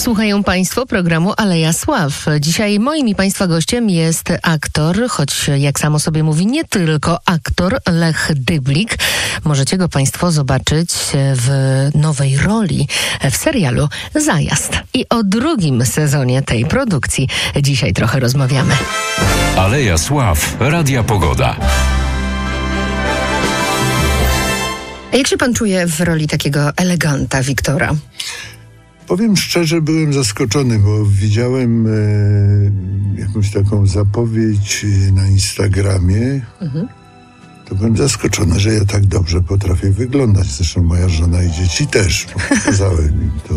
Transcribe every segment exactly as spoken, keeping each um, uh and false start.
Słuchają Państwo programu Aleja Sław. Dzisiaj moim i Państwa gościem jest aktor, choć jak sam o sobie mówi, nie tylko aktor, Lech Dyblik. Możecie go Państwo zobaczyć w nowej roli w serialu Zajazd. I o drugim sezonie tej produkcji dzisiaj trochę rozmawiamy. Aleja Sław, Radia Pogoda. A jak się Pan czuje w roli takiego eleganta Wiktora? Powiem szczerze, byłem zaskoczony, bo widziałem e, jakąś taką zapowiedź na Instagramie. Mhm. To byłem zaskoczony, że ja tak dobrze potrafię wyglądać. Zresztą moja żona i dzieci też. Pokazałem im to.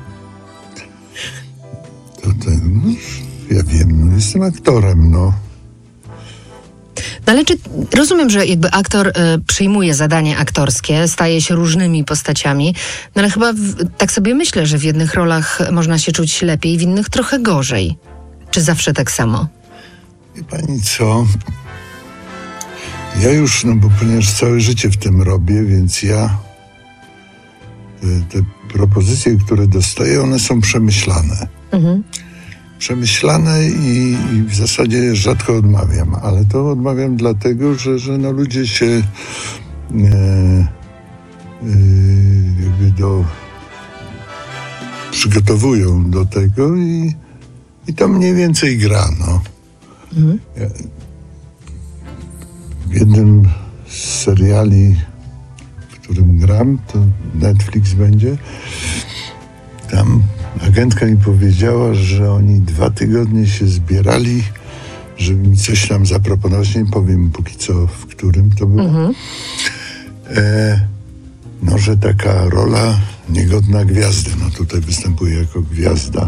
to, to no, ja wiem, no, jestem aktorem, no. No ale czy rozumiem, że jakby aktor y, przyjmuje zadanie aktorskie, staje się różnymi postaciami, no ale chyba w, tak sobie myślę, że w jednych rolach można się czuć lepiej, w innych trochę gorzej. Czy zawsze tak samo? Wie pani co? Ja już, no bo ponieważ całe życie w tym robię, więc ja te, te propozycje, które dostaję, one są przemyślane. Mhm. Przemyślane i, i w zasadzie rzadko odmawiam, ale to odmawiam dlatego, że, że no ludzie się e, e, jakby do przygotowują do tego i, i to mniej więcej gra, no. Mhm. Ja, w jednym z seriali, w którym gram, to Netflix będzie, tam agentka mi powiedziała, że oni dwa tygodnie się zbierali, żeby mi coś tam zaproponować. Nie powiem póki co, w którym to było. Mhm. E, no, że taka rola niegodna gwiazdy. No tutaj występuje jako gwiazda.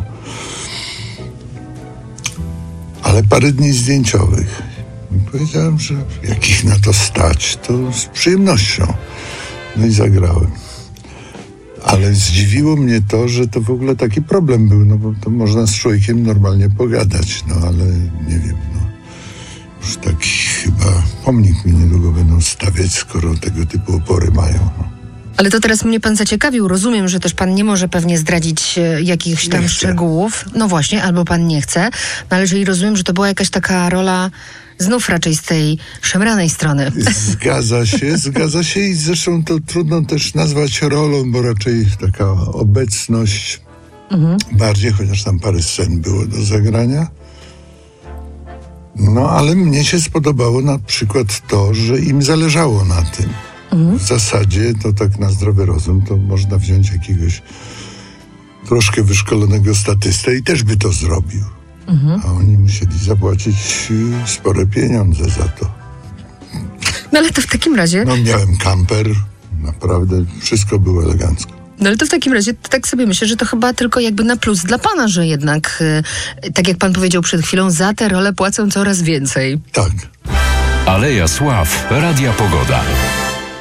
Ale parę dni zdjęciowych. I powiedziałem, że jak ich na to stać, to z przyjemnością. No i zagrałem. Ale zdziwiło mnie to, że to w ogóle taki problem był, no bo to można z człowiekiem normalnie pogadać, no ale nie wiem, no już taki chyba pomnik mi niedługo będą stawiać, skoro tego typu opory mają. No. Ale to teraz mnie pan zaciekawił, rozumiem, że też pan nie może pewnie zdradzić e, jakichś tam szczegółów, no właśnie, albo pan nie chce, no ale jeżeli rozumiem, że to była jakaś taka rola znów raczej z tej szemranej strony. Zgadza się, zgadza się i zresztą to trudno też nazwać rolą, bo raczej taka obecność mhm. bardziej, chociaż tam parę scen było do zagrania. No, ale mnie się spodobało na przykład to, że im zależało na tym. Mhm. W zasadzie to tak na zdrowy rozum to można wziąć jakiegoś troszkę wyszkolonego statystę i też by to zrobił. Mhm. A oni musieli zapłacić spore pieniądze za to. No ale to w takim razie... No miałem kamper, naprawdę wszystko było elegancko. No ale to w takim razie tak sobie myślę, że to chyba tylko jakby na plus dla pana, że jednak, yy, tak jak pan powiedział przed chwilą, za te role płacą coraz więcej. Tak. Aleja Sław, Radia Pogoda.